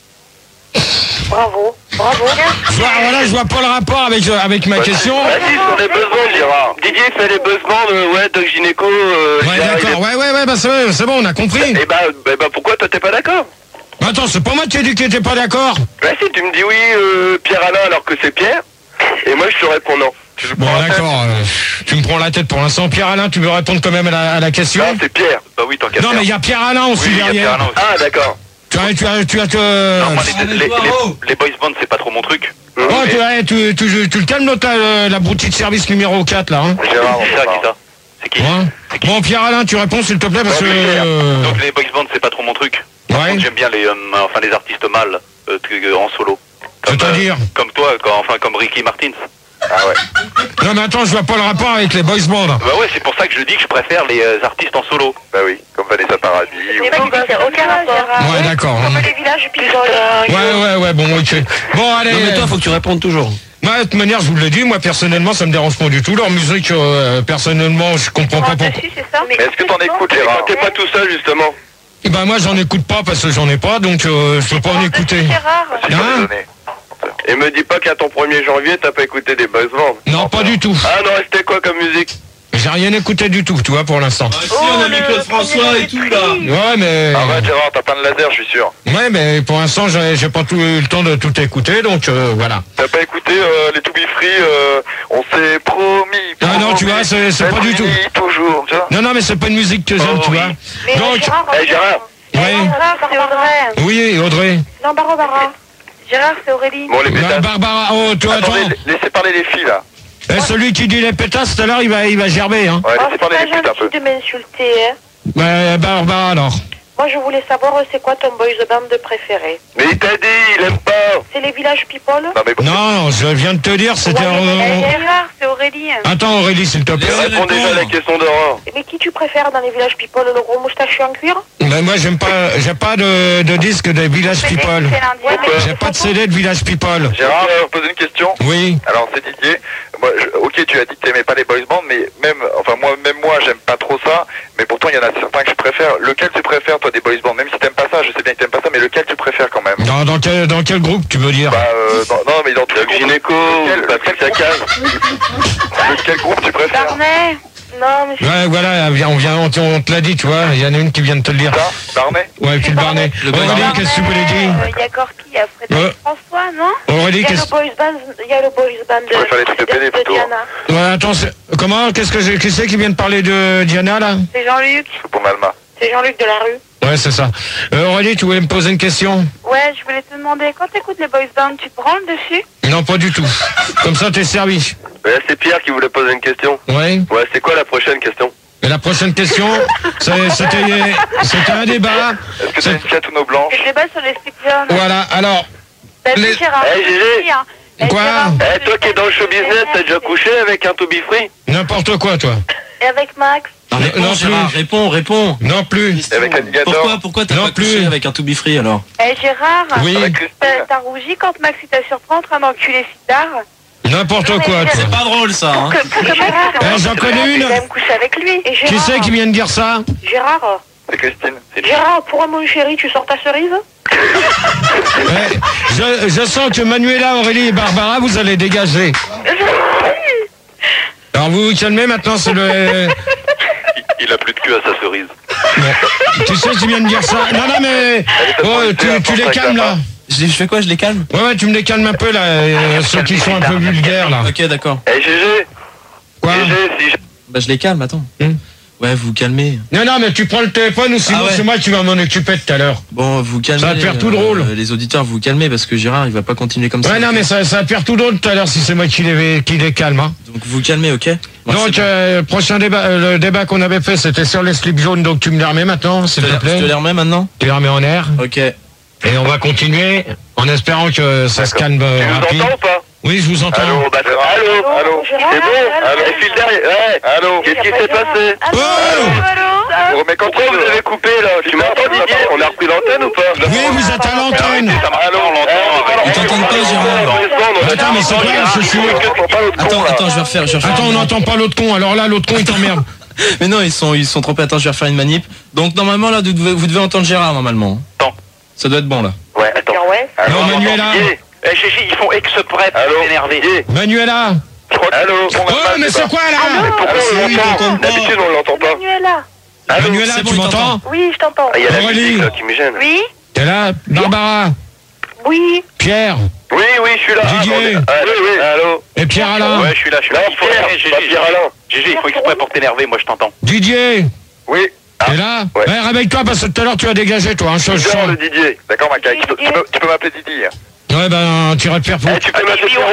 Bravo, bravo. Je vois, voilà, je vois pas le rapport avec, euh, avec ma question. Vas-y, sur les besoins, Gérard. Didier fait les besoins de ouais, Doc Gynéco. Euh, Ouais Gérard, il d'accord, ouais ouais ouais bah c'est c'est bon, on a compris. est- Et bah, bah, bah, pourquoi toi t'es pas d'accord? Attends, c'est pas moi qui ai dit que t'étais pas d'accord. Bah si, tu me dis oui, euh, Pierre-Alain alors que c'est Pierre. Et moi je te réponds non. Tu me Bon prends la tête? d'accord, euh, tu me prends la tête pour l'instant. Pierre-Alain, tu veux répondre quand même à la, à la question? Non, c'est Pierre. Bah oui, tant qu'à Non faire. mais il y a Pierre-Alain aussi Oui, il y a derrière. Pierre-Alain aussi. Ah d'accord. Tu as, tu as, tu as te... Non, moi, les, les, les, toi, les, oh. les boys bands, c'est pas trop mon truc. Hum, Oh, mais- tu, ouais, tu, tu, tu le calmes, là, t'as, euh, la broutille de service numéro quatre, là. Hein. Gérard, on Qui ça, parle. qui ça? C'est qui? Ouais. C'est qui? Bon, Pierre-Alain, tu réponds, s'il te plaît, parce que... Ouais, mais euh, Donc les boys bands, c'est pas trop mon truc. Par Ouais. contre, j'aime bien les, euh, enfin, les artistes mâles euh, t- en solo. Comme, C'est-à-dire euh, Comme toi, quand- enfin comme Ricky Martin. Ah ouais. Non, mais attends, je vois pas le rapport avec les boys bands. Bah ouais, c'est pour ça que je dis que je préfère les euh, artistes en solo. Bah oui, comme Vanessa Paradis. C'est pas qu'il n'y a aucun rapport. Ouais, d'accord. Comme les villages, puis dans le... Ouais, ouais, ouais, bon, ok. Bon, allez. Non mais toi, faut que tu répondes toujours. Moi, de toute manière, je vous l'ai dit, moi, personnellement, ça me dérange pas du tout. Leur musique, euh, personnellement, je comprends pas pourquoi. Dessus, c'est ça? Mais est-ce que t'en écoutes, Gérard? T'es pas tout seul justement. Eh ben, moi, j'en écoute pas parce que j'en ai pas, donc euh, je peux pas en écouter. Gérard. Si, j'en ai Hein? donné. Et me dis pas qu'à ton premier janvier, t'as pas écouté des boys bands. Non, pas du tout. Ah non, c'était quoi comme musique? J'ai rien écouté du tout, tu vois, pour l'instant. Si, on a mis Claude François et tout, là. Ouais, mais... Arrête Gérard, t'as plein de laser, je suis sûr. Ouais, mais pour l'instant, j'ai j'ai pas tout, eu le temps de tout écouter, donc euh, voilà. T'as pas écouté euh, les To Be Free, euh, on s'est promis. Ah non, tu promis, vois, c'est- c'est pas du tout. Fini toujours, tu vois. Non, non, mais c'est pas une musique que j'aime, Oh, tu oui. vois. Mais Donc, Gérard, Eh Gérard, ouais. Gérard, c'est Audrey. Oui, Audrey. Non, Barbara. Gérard, c'est Aurélie. bon les Bah, pétasses. Barbara, oh, toi, attends. Attendez, laissez parler les filles là. Eh, celui qui dit les pétasses, tout à l'heure, il va, il va gerber, hein. Ouais, Oh, laissez c'est parler pas les putes un peu. gentil de m'insulter, hein. Bah, Barbara, alors. Moi, je voulais savoir, euh, c'est quoi ton boys band de préféré? Mais il t'a dit, il aime pas. C'est les villages people? Non mais bon, Non, non, je viens de te dire, c'était... Ouais, mais euh, Gérard, c'est Aurélie. Attends, Aurélie, s'il te plaît. réponds déjà à la question d'Aurore. Mais qui tu préfères dans les villages people? Le gros moustachu en cuir? Ben, moi, j'aime pas, j'ai pas de, de disque de Village People. Ouais, mais J'ai pas de C D de Village People. Gérard, je vais poser une question. Oui. Alors c'est Didier. Moi, je- ok, tu as dit que t'aimais pas les boys bands, mais même, enfin moi, même moi, j'aime pas trop ça. Mais pourtant, il y en a certains que je préfère. Lequel tu préfères, toi, des boys bands? Même si t'aimes pas ça, je sais bien que t'aimes pas ça, mais lequel tu préfères quand même? Dans, dans, quel, dans quel groupe, tu veux dire? Bah, euh, non, non, mais dans tout Doc Gynéco, lequel, Patrick lequel, Sacaz. lequel groupe tu préfères? Darnay? Non, mais je Ouais, voilà, viens, on vient, on, te- on te l'a dit, tu vois. Il y en a une qui vient de te le dire. Ça, Darnay? Ouais, Phil Barnet. Le Aurélie, Barnet. qu'est-ce que tu voulais dire? Il y a Gorky, il y a Frédéric Ouais. François, non? Aurélie, Il y a qu'est-ce le boys band, il y a le boys band Je préfère les trucs de de, P D de plutôt. Diana. Ouais, attends, c'est- comment? Qu'est-ce que j'ai, qui c'est qui vient de parler de Diana, là? C'est Jean-Luc, C'est pour Malma. c'est Jean-Luc de la rue. Ouais, c'est ça. Euh, Aurélie, tu voulais me poser une question? Ouais, je voulais te demander, quand t'écoutes les boys band, tu te branles dessus? Non, pas du tout. Comme ça, t'es servi. Ouais, c'est Pierre qui voulait poser une question. Ouais. Ouais, c'est quoi la prochaine question? Et la prochaine question, c'est- c'était, c'était un débat. Est-ce que t'as une chatte ou nos blanches? C'est le débat sur les slip jaunes. Voilà, alors, T'as vu les- Gérard? Eh, Gégé. c'est lui, hein. Eh, Quoi Gérard, Eh, toi qui es dans le show business, t'as déjà couché avec un To Be Free? n'importe quoi, toi. Et avec Max? Ah, Non, réponds, non Gérard, plus. réponds, réponds. Non plus. Avec Alligator. Pourquoi, pourquoi t'as Non pas couché plus. avec un To Be Free alors? Eh Gérard? Oui, Avec T'as Christine. t'as rougi quand Max il t'a surpris en train d'enculer Sidar? n'importe Non, mais quoi, c'est toi. C'est pas drôle ça, hein. Que, pour que Max, Eh, j'en connais une. il aime coucher avec lui. Et Gérard? Qui c'est qui vient de dire ça? Gérard? C'est Christine. C'est Gérard, pour mon chéri, tu sors ta cerise? Eh, je, je sens que Manuela, Aurélie et Barbara, vous allez dégager. Alors vous vous calmez maintenant, c'est le... Il, il a plus de queue à sa cerise. Bon. Tu sais qui vient de dire ça? Non, non, mais... Oh, tu, tu les calmes, là. Je, je fais quoi? Je les calme? Ouais, ouais, tu me les calmes un peu, là, euh, ceux qui sont un peu vulgaires, là. Ok, d'accord. Eh, Gégé, Quoi? Gégé, si je... Bah je les calme, attends. Ouais, vous vous calmez. Non, non, mais tu prends le téléphone ou sinon Ah ouais. c'est moi qui va m'en occuper tout à l'heure. Bon, vous calmez. Ça va te faire tout drôle. euh, Les auditeurs, vous vous calmez parce que Gérard, il va pas continuer comme ça. Ouais, non, mais ça, ça va te faire tout drôle tout à l'heure si c'est moi qui les, qui les calme. Hein. Donc vous vous calmez, ok? Bon, Donc, c'est bon. euh, prochain débat, euh, le débat qu'on avait fait, c'était sur les slips jaunes, donc tu me les remets maintenant, s'il Je te te plaît. je te les remets maintenant? Tu les remets en air. Ok. Et on va continuer en espérant que ça se calme euh, Tu nous rapide. entends ou pas? Oui, je vous entends. Allô, bah, allô, allô, c'est Gérard, bon? allô, Et file derrière, ouais, allô, qu'est-ce qui s'est passé? Oh Bon, mais quand Pourquoi vous avez coupé là? Tu m'entends Didier? On a repris l'antenne ou pas? Oui, vous êtes à l'antenne. Allô, on l'entend. Ils t'entendent pas, Gérard. Attends, mais c'est quoi, je suis... Attends, attends, je vais refaire. Je vais refaire Attends, on une- n'entend pas l'autre con, alors là, l'autre con, il t'emmerde. Mais non, ils sont, ils sont trompés. Attends, je vais refaire une manip. Donc normalement là, vous devez, vous devez entendre Gérard normalement. Attends. Ça doit être bon là. Ouais, attends. Ouais. Non, Manuela. Eh, Gégé, ils font exprès pour m'énerver. Manuela. Allô? Oh, mais c'est quoi là? Pourquoi on l'entend? D'habitude on l'entend pas. Manuela. Allô? Manuela, c'est bon, tu il m'entends? Oui, je t'entends. Ah, il y a la Aurélie. musique là qui me gêne. Oui. T'es là? Barbara. Oui. Pierre. Oui, oui, je suis là. Didier. Ah, on est- ah, oui, oui. Allô? Et Pierre Alain. Ouais, je suis là, je suis là. Non, Il faut- Pierre, Eh, Gégé, pas Pierre Alain. Gégé, il faut exprès pour t'énerver, moi je t'entends. Didier. Oui. T'es là? Ouais. Ouais, réveille-toi parce que tout à l'heure tu as dégagé toi, hein, je je Genre sens. le Didier. D'accord, Macaque. Tu peux- tu peux- tu peux m'appeler Didi. hein. Ouais, ben, tu irais te faire Eh, foutre. tu peux m'appeler Pierrot.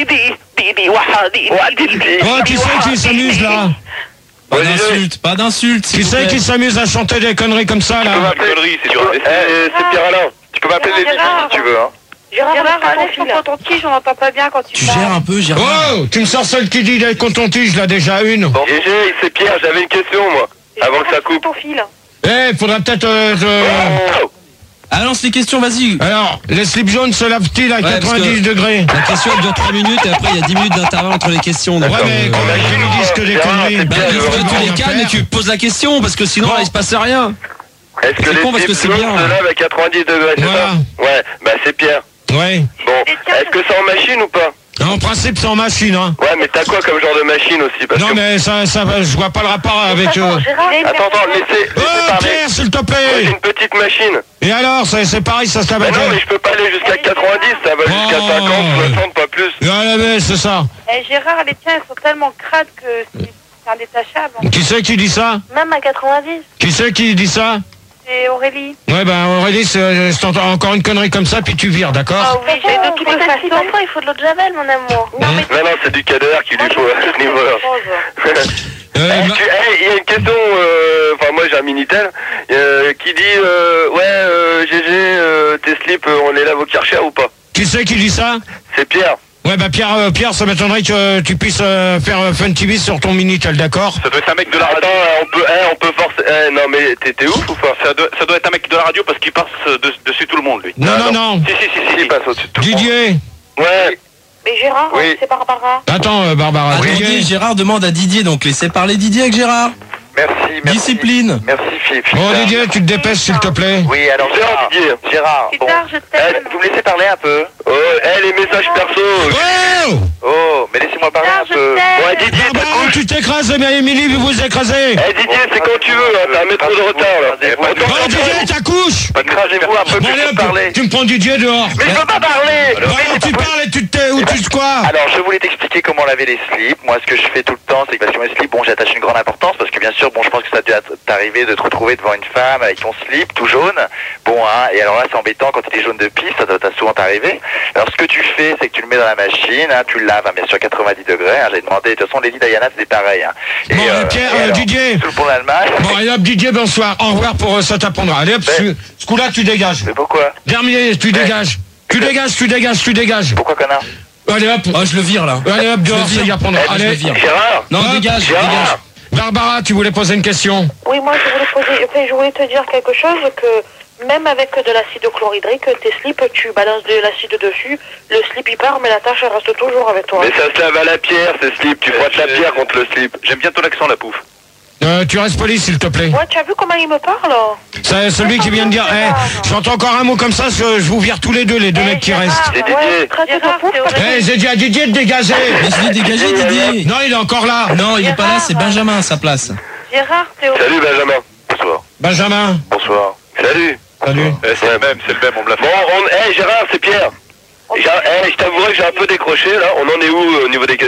Ouais, Didi. Oh, qui c'est qui s'amuse là? Pas Ouais, Gégé. d'insultes, pas d'insultes. Qui c'est qui s'amuse à chanter des conneries comme ça Tu peux là? m'appeler Connerie, c'est Tu dur. peux- Eh, c'est Pierre Alain. Tu peux m'appeler les Didi Gérard. si tu veux. Hein. Gérard, Gérard, prends ton allez, fil. prends ton tige, on n'entend pas bien quand tu Tu parles. gères un peu, Gérard. Oh, tu me sors celle qui dit d'être contre ton tige là déjà une. Gégé, c'est Pierre, j'avais une question moi. Avant que ça Gérard, prends coupe. ton fil. Eh, faudra peut-être... euh, euh, Oh. Ah, lance les questions, vas-y. Alors, les slips jaunes se lavent-ils à Ouais, parce quatre-vingt-dix que- degrés? La question elle dure trois minutes et après il y a dix minutes d'intervalle entre les questions. donc, Ouais, mais euh, quand même, tu nous dises que des Gérard, conneries. c'est bah, bien, il faut que Gérard. tu les Rien calmes faire. et tu poses la question parce que sinon Bon. là, il se passe rien. Est-ce que C'est les con parce que slips c'est jaunes bien. se lavent à quatre-vingt-dix degrés, c'est Voilà. ça? Ouais, bah c'est Pierre. Ouais. Bon, est-ce que c'est en machine ou pas? En principe, c'est en machine, hein. Ouais, mais t'as quoi comme genre de machine aussi? Parce Non, que... mais ça, ça, je vois pas le rapport avec... Attends, euh, Gérard, Attends, attends, laissez, laissez Oh, parler. Pierre, s'il te Ouais, plaît. j'ai une petite machine. Et alors, c'est c'est pareil, ça se lave Bah avec... non, mais je peux pas aller jusqu'à quatre-vingt-dix, ça va jusqu'à Oh. cinquante, soixante, pas plus. Ah, mais c'est ça. Eh, Gérard, les tiens, ils sont tellement crades que c'est c'est indétachable. Qui c'est qui dit ça? même à quatre-vingt-dix. Qui c'est qui dit ça? C'est Aurélie. Ouais, ben Aurélie, c'est- je t'entends encore une connerie comme ça, puis tu vires, d'accord? oui, j'ai de toutes les façons. Il faut de l'eau de Javel, mon amour. Hein? Non, non, c'est du cadre qui lui faut à ce niveau-là. Euh, Eh, bah- tu- eh, il y a une question, euh, enfin moi j'ai un Minitel, euh, qui dit, euh, ouais, euh, Gégé, euh, tes slips, euh, on les lave au Karcher ou pas? Qui c'est qui dit ça? C'est Pierre. Ouais, bah Pierre, euh, Pierre, ça m'étonnerait que euh, tu puisses euh, faire euh, Fun T V sur ton Minitel, d'accord? Ça doit être un mec de la Attends, radio. euh, on peut, eh, on peut forcer, eh, non mais t'es t'es ouf ou pas? Ça doit, ça doit être un mec de la radio parce qu'il passe euh, de- dessus tout le monde, lui. Non, non, non. Si, si, si, si. Il passe au-dessus de tout le monde. Didier. Ouais, Mais Gérard, Oui. c'est Barbara. Attends, euh, Barbara. Attendez, Didier. Gérard demande à Didier, donc laissez parler Didier avec Gérard. Merci, merci. Discipline. Merci, Fifi. Bon, Didier, tu te dépêches, s'il te plaît. Oui, alors Gérard, Gérard. Didier. Gérard, Plus bon. tard, je Eh, t'aime. vous me laissez parler un peu? Oh, eh, les messages perso. Oh! Oh, mais laissez-moi parler Plus tard, un je peu. Ouais, t'aime. Didier, ta Barbara, couche. tu t'écrases, mais Émilie, vous vous écrasez. Eh, Didier, c'est quand tu veux, hein, t'as un métro de retard, là. Rendez-vous. Attends, Bon, Didier, ta couche. Écrasez-vous un peu Bon, plus allez, pour hop, parler. tu me prends Didier dehors. Mais je peux pas parler. Bon, alors, tu parles et tu te tais, ou tu te quoi? Alors, je voulais t'expliquer comment laver les slips. Moi, ce que je fais tout le temps, c'est que parce que mes slips, bon, j'attache une grande importance parce que bien sûr, bon, je pense que ça a dû t'arriver de te retrouver devant une femme avec ton slip tout jaune. Bon, hein, et alors là, c'est embêtant quand il est jaune de pisse, ça doit t'as souvent t'arriver. Alors, ce que tu fais, c'est que tu le mets dans la machine, hein, tu le laves, hein, bien sûr, quatre-vingt-dix degrés. Hein, j'ai demandé, de toute façon, Lady Diana, c'est pareil. Hein. Et, Bon, et Pierre, et euh, alors, Didier. Sous le pont d'Allemagne. Bon, allez hop, Didier, bonsoir. Au revoir pour euh, ça t'apprendra. Allez hop, Ouais. ce ce coup-là, tu dégages. Mais pourquoi? Dernier, tu dégages. Tu dégages, tu dégages, tu dégages. Pourquoi, connard? Allez hop. Oh, je le vire là. Allez hop, dehors, Je le ça y vire. apprendra. Eh, je le Allez. vire. Gérard. Non, Hop, dégage, Gérard. dégage. Barbara, tu voulais poser une question? Oui, moi, je voulais, poser, enfin, je voulais te dire quelque chose, que même avec de l'acide chlorhydrique, tes slips, tu balances de l'acide dessus, le slip il part, mais la tache elle reste toujours avec toi. Mais ça se lave à la pierre, ces slips. Tu frottes la pierre contre le slip. J'aime bien ton accent, la pouffe. Euh, tu restes poli, s'il te plaît. Ouais, tu as vu comment il me parle? C'est celui qui vient de dire, eh, j'entends encore un mot comme ça, je, je vous vire tous les deux, les deux Eh, mecs qui Gérard, restent. C'est Didier. Ouais, traite de Gérard, pouf, c'est parce que- Eh, j'ai dit à Didier de dégager. Mais je l'ai dégagé, Didier. Non, il est encore là. Non, il est pas là, c'est Benjamin à sa place. Gérard, c'est Salut, Benjamin. Bonsoir. Benjamin. Bonsoir. Salut. Salut. Eh, c'est le même, c'est le même, on me l'a Bon, fait. on... Eh, Gérard, c'est Pierre. J'ai- Eh, je t'avouerai que j'ai un peu décroché, là. On en est où euh, au niveau des questions?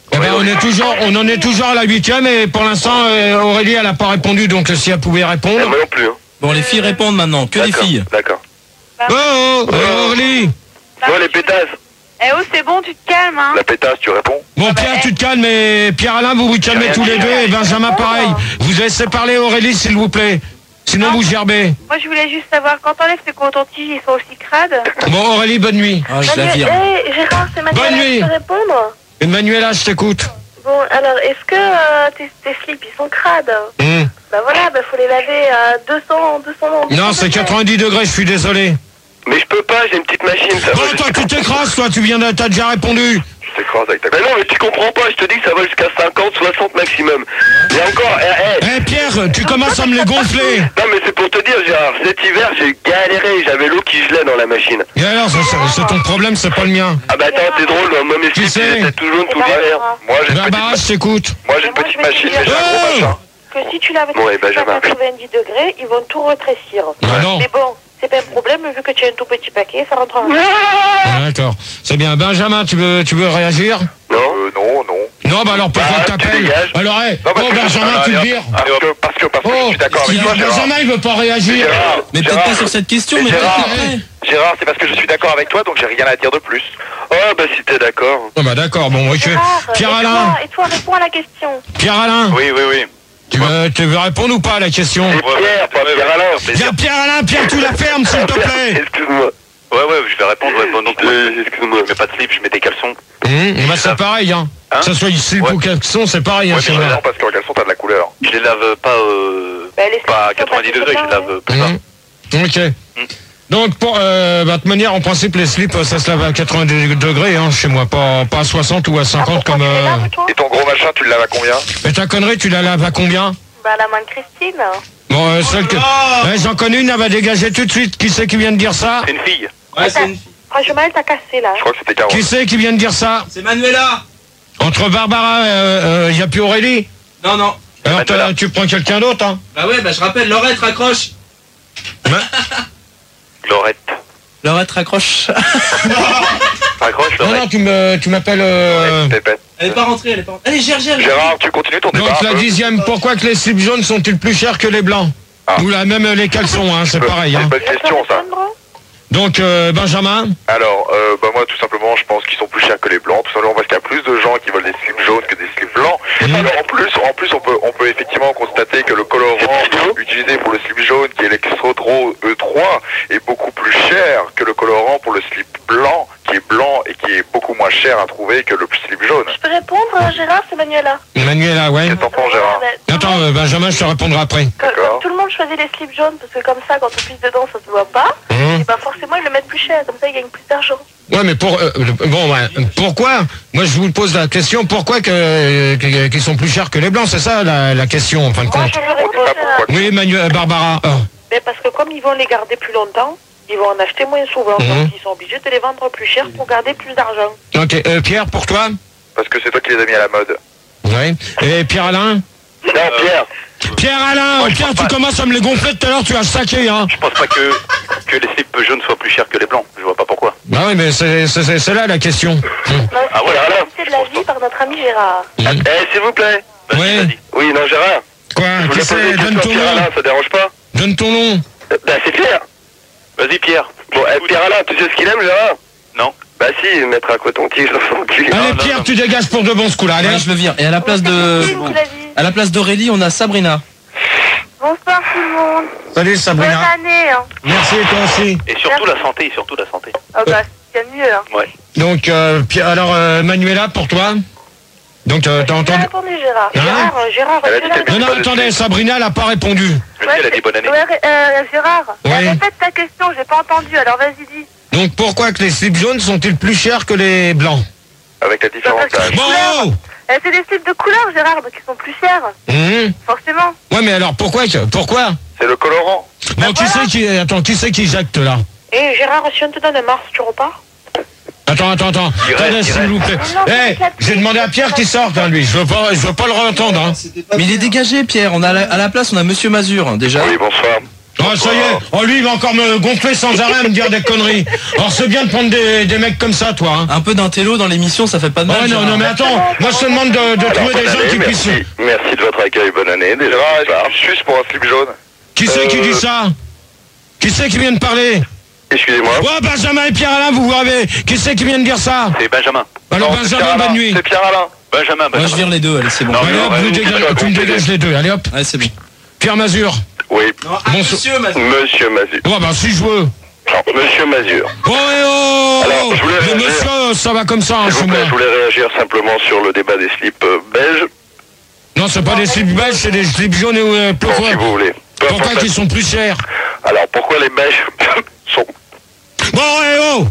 Eh ben, on est toujours, on en est toujours à la huitième et pour l'instant, euh, Aurélie, elle n'a pas répondu, donc si elle pouvait répondre. Moi non plus. Hein. Bon, les filles répondent maintenant, que des filles. D'accord. Oh, oh, oh, Aurélie. Toi, les pétasses. Eh oh, c'est bon, tu te calmes, hein. La pétasse, tu réponds. Bon, Pierre, tu te calmes, et Pierre-Alain, vous vous calmez tous les deux, et Benjamin, pareil. Vous laissez parler Aurélie, s'il vous plaît. Sinon, vous gerbez. Moi, je voulais juste savoir, quand t'enlèves tes cotons-tiges, ils sont aussi crades. Bon, Aurélie, bonne nuit. Ah, je la vire. Eh, Gérard, c'est Bonne Manuela, nuit. je peux répondre? Manuela, je t'écoute. Bon, alors, est-ce que euh, tes, tes slips, ils sont crades? Hum. Bah voilà, bah faut les laver à deux cents, deux cents. Non, c'est quatre-vingt-dix degrés, je suis désolé. Mais je peux pas, j'ai une petite machine, ça Bon, va. toi, tu t'écrases, toi, tu viens de, t'as déjà répondu. Tu t'écrases avec ta Mais non, mais tu comprends pas, je te dis que ça va jusqu'à cinquante, soixante maximum. Et encore, eh, eh. Eh, Pierre, tu commences à me les gonfler. Non, mais c'est pour te dire, Gérard, cet hiver, j'ai galéré, j'avais l'eau qui gelait dans la machine. Et alors, c'est- c'est c'est ton problème, c'est pas le mien. Ah bah attends, t'es drôle, moi, mes Qui slips, c'est ils étaient tout jaunes, tout Eh ben, l'hiver. Moi, j'ai une petite Barbara, je t'écoute. Moi, j'ai une Moi, petite je vais te machine, dire- mais j'ai un gros Oh machin. Que si tu laves Bon, tes et slips à Benjamin. quatre-vingt-dix degrés, ils vont tout rétrécir. Ah non. Mais bon, c'est pas un problème, vu que tu as un tout petit paquet, ça rentre en... Ah, d'accord. C'est bien. Benjamin, tu veux, tu veux réagir? Non Euh, non, non. Non, bah alors pourquoi Bah, tu tu t'appelles? dégages. Alors, hey, Non, parce oh, que- Benjamin, Ah, tu te regarde. vires. Parce que, parce que, parce que je Oh, suis d'accord avec il- toi, Gérard. Benjamin, il veut pas réagir. Gérard, Mais peut-être Gérard, pas sur cette question, mais Gérard, peut-être après. Gérard, c'est parce que je suis d'accord avec toi, donc j'ai rien à dire de plus. Oh, bah si t'es d'accord. Oh, bah d'accord, bon, ok. Gérard, Pierre-Alain, et toi, et toi, réponds à la question. Pierre-Alain, Oui, oui, oui. tu veux, tu veux répondre ou pas à la question? C'est Pierre, pas Pierre-Alain. Viens, Pierre-Alain, Pierre, tu la fermes, s'il te plaît. Excuse-moi. Ouais, ouais, je vais répondre. Ouais, bon, donc, euh, excuse-moi, je mets pas de slip, je mets des caleçons. Hum, bah c'est pareil, hein. Hein Que ce soit ici Ouais. ou caleçon, c'est pareil, hein, Ouais, chez mais moi. non, parce qu'en caleçon, t'as de la couleur. Je les lave pas, euh, Bah, les pas à slips, quatre-vingt-dix ça degrés, je passe les lave plus bas. Hum. Ok. Donc, pour, euh, bah, de manière, en principe, les slips, ça se lave à quatre-vingts degrés, hein, chez moi, pas, pas à soixante ou à cinquante comme... Tu les Euh... laves, toi? Et ton gros machin, tu le laves à combien? Mais ta connerie, tu la laves à combien? Bah, la main de Christine. Bon, euh, celle que... Ouais, j'en connais une, elle va dégager tout de suite. Qui c'est qui vient de dire ça? C'est une fille. Ouais, c'est une fille. Franchement, elle t'a cassé, là. Je crois que c'était quarante. Qui c'est qui vient de dire ça? C'est Manuela. Entre Barbara, il euh, euh, y a plus Aurélie? Non, non. Alors t'as- tu prends quelqu'un d'autre, hein? Bah ouais, bah je rappelle, Laurette raccroche. Laurette. Laurette raccroche. Raccroche, Non, Laurette. non, tu me, tu m'appelles... Euh... Pépette. Elle est pas rentrée, elle est pas rentrée. Allez, gère, gère. Gérard, tu continues ton débat Donc un la peu dixième, pourquoi que les slips jaunes sont-ils plus chers que les blancs? Ah. Ou là, même les caleçons, hein, c'est pareil, C'est hein. une bonne question, ça. Donc, euh, Benjamin? Alors, euh, bah moi, tout simplement, je pense qu'ils sont plus chers que les blancs, tout simplement parce qu'il y a plus de gens qui veulent des slips jaunes que des slips blancs. Alors, en plus, en plus, on peut, on peut effectivement constater que le colorant utilisé pour le slip jaune, qui est l'Extro E trois, est beaucoup plus cher que le colorant pour le slip blanc, qui est blanc et qui est beaucoup moins cher à trouver que le slip jaune. Je peux répondre, euh, Gérard, c'est Manuela. Manuela, ouais. Qu'est-ce que t'en penses, Gérard? Bah, Attends, euh, Benjamin, je te répondrai après. Comme, D'accord. comme tout le monde choisit les slips jaunes, parce que comme ça, quand on pisse dedans, ça se voit pas, Hum. et bah forcément, ils le mettent plus cher, comme ça, ils gagnent plus d'argent. Ouais, mais pour euh, le- bon, ouais, pourquoi? Moi, je vous pose la question. Pourquoi que euh, que- qu'ils sont plus chers que les blancs? C'est ça la, la question, en fin de Moi, compte. je lui On dit réponds, pas Gérard. pourquoi. Oui, Manu, euh, Barbara. Oh. Mais parce que comme ils vont les garder plus longtemps, ils vont en acheter moins souvent, Mhm. donc ils sont obligés de les vendre plus cher pour garder plus d'argent. Ok, euh, Pierre, pour toi? Parce que c'est toi qui les as mis à la mode. Oui. Et Pierre-Alain? Non, Pierre. Pierre-Alain, Moi, je Pierre, pense tu pas. commences à me les gonfler tout à l'heure, tu as saqué, hein. Je pense pas que, que les slips jaunes soient plus chers que les blancs. Je vois pas pourquoi. Bah oui, mais c'est c'est- c'est- c'est là la question. Hum. Ah, voilà, là. C'est de la vie par notre ami Gérard. Hum. Eh, s'il vous plaît. Vas-y, Ouais. vas-y. Oui, non, Gérard. Quoi? Je Qui voulais poser c'est? une Donne question à ton Pierre nom. Alain, ça dérange pas? Donne ton nom. Euh, Bah, c'est Pierre. Vas-y, Pierre. Bon, eh, Pierre Alain, tu sais ce qu'il aime, Gérard? Non. Bah si, mettre un coton-tige dans son cul. Allez, Pierre, tu dégages pour de bon ce coup-là. Allez. Ouais, je le vire. Et à la place de, Christine qui l'a dit. à la place d'Aurélie, on a Sabrina. Bonsoir tout le monde. Salut, Bonne Sabrina. année. Hein. Merci, toi aussi. Et surtout la santé, surtout la santé. Oh bah, c'est mieux. Hein. Ouais. Donc, euh, Pierre, alors, euh, Manuela, pour toi? Donc, euh, t'as J'ai entendu? répondu Gérard. Hein Gérard, euh, Gérard, Elle a dit Gérard, que Non, non, attendez, Sabrina, elle a pas répondu. Je dis, elle a dit bonne année. Ouais, euh, Gérard, Oui. répète ta question, j'ai pas entendu, alors vas-y dis. Donc, pourquoi que les slips jaunes sont-ils plus chers que les blancs? Avec la différence d'âge. Bon! Euh, c'est des slips de couleur, Gérard, donc ils sont plus chers, Hum. forcément. Ouais, mais alors, pourquoi que- Pourquoi? C'est le colorant. Bon, qui c'est qui... Attends, qui c'est qui jacte, là? Et Gérard, si on te donne un Mars, tu repars? Attends, attends, attends. Il reste, Attendez, il s'il reste. vous plaît. Non, Eh, mais quatre- j'ai demandé à Pierre qu'il sorte, hein, lui. Je veux pas, je veux pas le réentendre, hein. Mais il est dégagé, Pierre. On a la- à la place, on a Monsieur Mazur, déjà. Oui, bonsoir. Oh, ça y est, oh, lui, il va encore me gonfler sans arrêt, me dire des conneries. Alors, c'est bien de prendre des, des mecs comme ça, toi. Hein. Un peu d'intello dans l'émission, ça fait pas de mal. Oh, non, non, mais attends, moi, je te demande de, de Alors, trouver des bonne gens année, qui puissent... merci, merci de votre accueil, bonne année. Déjà, Juste pour un slip jaune. Qui c'est qui Euh, dit ça? Qui c'est qui vient de parler? excusez-moi. Ouais, Benjamin et Pierre-Alain, vous vous avez... Qui c'est qui vient de dire ça? C'est Benjamin. Alors, Non, c'est Benjamin, Pierre-Alain. bonne nuit. C'est Pierre-Alain. Benjamin, Moi, Benjamin. je vire les deux, allez, c'est bon. Non, Allez hop, non, vous ouais, dégagez- c'est pas tu me compliqué. dégages les deux, allez hop. Ouais, c'est bon. Pierre Mazur. Oui, Ah, monsieur, ma... monsieur Mazur. Ouais, bah, si je veux. Non, monsieur Mazur. Oh, et oh Alors, je voulais Mais réagir. monsieur, ça va comme ça, hein, S'il chez vous moi. plaît, je voulais réagir simplement sur le débat des slips euh, belges. Non, c'est pas des slips belges, c'est des slips jaunes et euh, Bon, pourquoi si vous voulez. Peu Pourquoi importe. qu'ils sont plus chers? Alors, pourquoi les belges sont... Bon, et oh